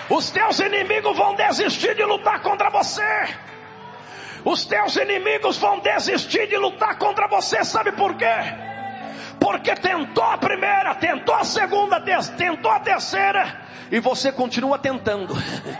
Os teus inimigos vão desistir de lutar contra você. Os teus inimigos vão desistir de lutar contra você. Sabe por quê? Porque tentou a primeira, tentou a segunda, tentou a terceira, e você continua tentando.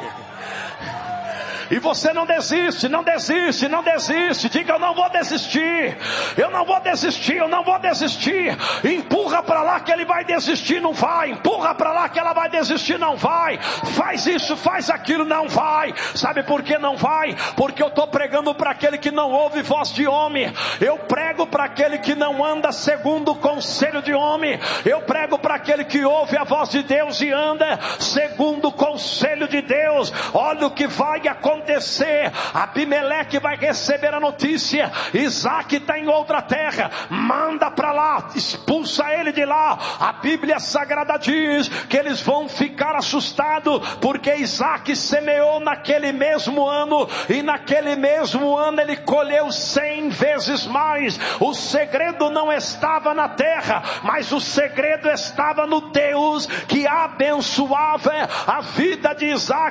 E você não desiste, não desiste, não desiste. Diga: eu não vou desistir, eu não vou desistir, eu não vou desistir. Empurra para lá que ele vai desistir, não vai. Empurra para lá que ela vai desistir, não vai. Faz isso, faz aquilo, não vai. Sabe por que não vai? Porque eu estou pregando para aquele que não ouve voz de homem. Eu prego para aquele que não anda segundo o conselho de homem. Eu prego para aquele que ouve a voz de Deus e anda segundo o conselho de Deus. Olha o que vai acontecer. Abimeleque vai receber a notícia: Isaac está em outra terra, manda para lá, expulsa ele de lá. A Bíblia Sagrada diz que eles vão ficar assustados, porque Isaac semeou naquele mesmo ano, e naquele mesmo ano ele colheu 100 vezes mais. O segredo não estava na terra, mas o segredo estava no Deus que abençoava a vida de Isaac.